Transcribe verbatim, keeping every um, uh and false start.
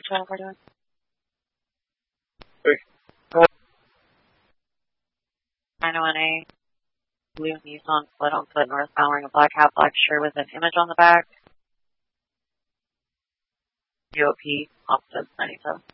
twelve we're doing. Hey. nine oh one A, blue Nissan split on foot northbound wearing a black hat, black shirt with an image on the back. U O P, opposite ninety-seven.